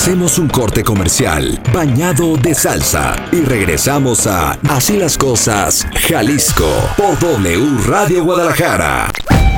Hacemos un corte comercial bañado de salsa y regresamos a Así las Cosas, Jalisco, por W Radio Guadalajara.